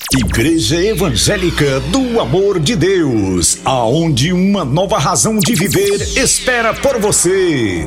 Igreja Evangélica do Amor de Deus, aonde uma nova razão de viver espera por você.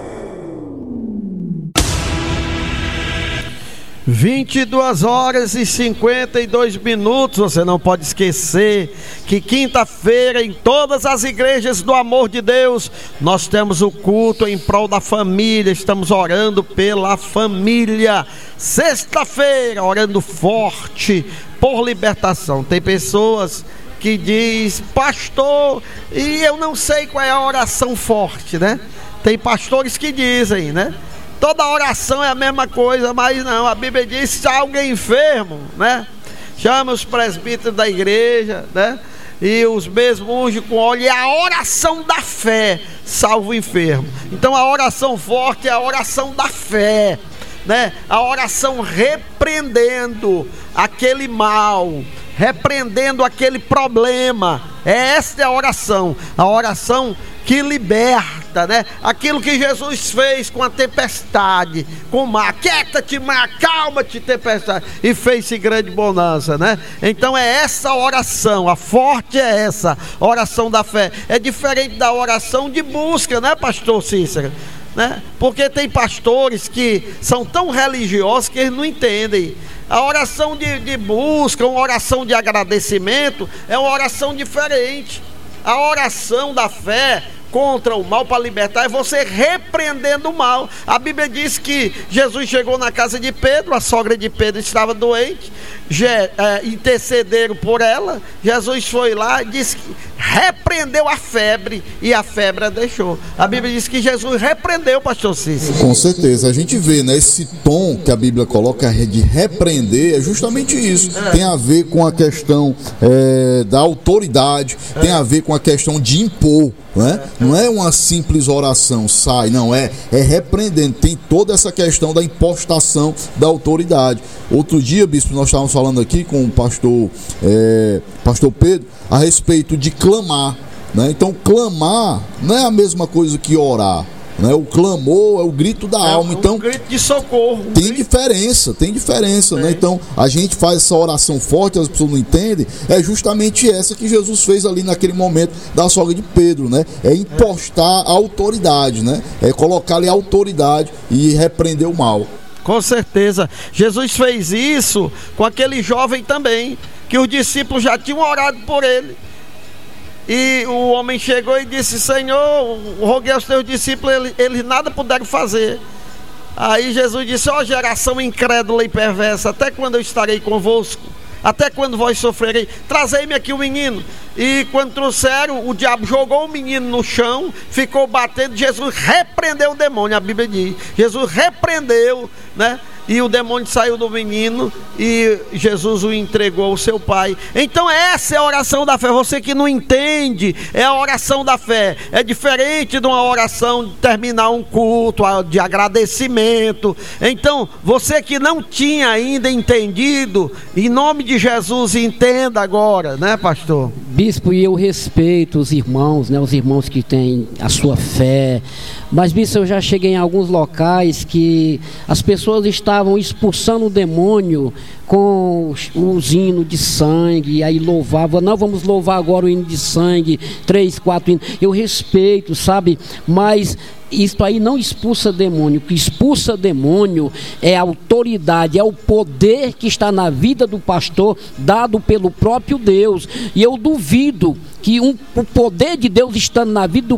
22h52. Você não pode esquecer que quinta-feira, em todas as igrejas do Amor de Deus, nós temos o culto em prol da família. Estamos orando pela família. Sexta-feira, orando forte por libertação. Tem pessoas que diz: pastor, e eu não sei qual é a oração forte, né? Tem pastores que dizem, né? Toda oração é a mesma coisa, mas não, a Bíblia diz: se há alguém enfermo, né? Chama os presbíteros da igreja, né? E os mesmos ungem com óleo, e a oração da fé salva o enfermo. Então a oração forte é a oração da fé, né? A oração repreendendo aquele mal, repreendendo aquele problema. Esta é a oração que liberta, né? Aquilo que Jesus fez com a tempestade, com o mar. Quieta-te, mar, calma-te, tempestade. E fez-se grande bonança, né? Então é essa oração, a forte é essa, oração da fé. É diferente da oração de busca, né, pastor Cícero? Né? Porque tem pastores que são tão religiosos que eles não entendem. A oração de busca, uma oração de agradecimento, é uma oração diferente. A oração da fé contra o mal, para libertar, é você repreendendo o mal. A Bíblia diz que Jesus chegou na casa de Pedro, a sogra de Pedro estava doente, intercederam por ela. Jesus foi lá e disse que repreendeu a febre, e a febre a deixou. A Bíblia diz que Jesus repreendeu, pastor Cícero. Com certeza, a gente vê, né, esse tom que a Bíblia coloca de repreender, é justamente isso. Tem a ver com a questão da autoridade, tem a ver com a questão de impor, né? Não é uma simples oração, sai, não, é repreendendo. Tem toda essa questão da impostação da autoridade. Outro dia, bispo, nós estávamos falando aqui com o pastor Pedro a respeito de clamar, né? Então clamar não é a mesma coisa que orar, né? O clamor é o grito da alma. Então, grito de socorro. Tem diferença, né? Então a gente faz essa oração forte, as pessoas não entendem. É justamente essa que Jesus fez ali naquele momento da sogra de Pedro, né? É impostar a autoridade, né? É colocar ali a autoridade e repreender o mal. Com certeza, Jesus fez isso com aquele jovem também, que os discípulos já tinham orado por ele. E o homem chegou e disse: Senhor, roguei aos teus discípulos, eles nada puderam fazer. Aí Jesus disse: ó geração incrédula e perversa, até quando eu estarei convosco? Até quando vós sofrerei? Trazei-me aqui o menino. E quando trouxeram, o diabo jogou o menino no chão, ficou batendo. Jesus repreendeu o demônio, a Bíblia diz. Jesus repreendeu, né? E o demônio saiu do menino e Jesus o entregou ao seu pai. Então essa é a oração da fé. Você que não entende, é a oração da fé. É diferente de uma oração de terminar um culto de agradecimento. Então você que não tinha ainda entendido, em nome de Jesus, entenda agora, né, pastor? Bispo, e eu respeito os irmãos, né, os irmãos que têm a sua fé. Mas, bispo, eu já cheguei em alguns locais que as pessoas estavam expulsando o demônio com os hinos de sangue, e aí louvava: não, vamos louvar agora o hino de sangue, 3, 4 hinos. Eu respeito, sabe, mas isso aí não expulsa demônio. O que expulsa demônio é a autoridade, é o poder que está na vida do pastor, dado pelo próprio Deus. E eu duvido que o poder de Deus estando na vida